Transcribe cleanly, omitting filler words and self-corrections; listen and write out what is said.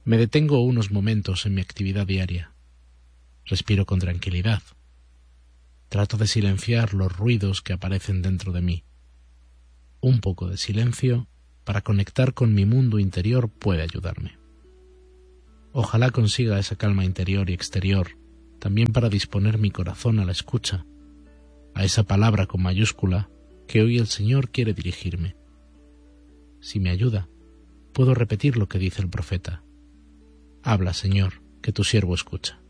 Me detengo unos momentos en mi actividad diaria. Respiro con tranquilidad. Trato de silenciar los ruidos que aparecen dentro de mí. Un poco de silencio para conectar con mi mundo interior puede ayudarme. Ojalá consiga esa calma interior y exterior, también para disponer mi corazón a la escucha, a esa palabra con mayúscula que hoy el Señor quiere dirigirme. Si me ayuda, puedo repetir lo que dice el profeta. Habla, Señor, que tu siervo escucha.